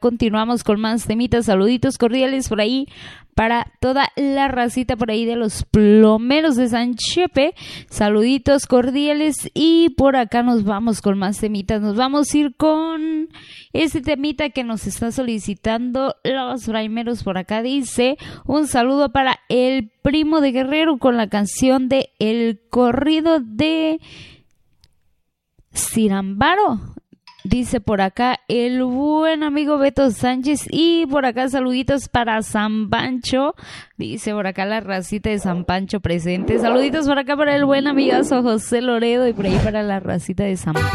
continuamos con más temitas, saluditos cordiales por ahí para toda la racita por ahí de los plomeros de San Chepe, saluditos cordiales. Y por acá nos vamos con más temitas, nos vamos a ir con este temita que nos está solicitando los braimeros. Por acá dice: un saludo para el Primo de Guerrero con la canción de El Corrido de Cirambaro. Dice por acá el buen amigo Beto Sánchez. Y por acá saluditos para San Pancho. Dice por acá la racita de San Pancho presente. Saluditos por acá para el buen amigazo José Loredo y por ahí para la racita de San Pancho.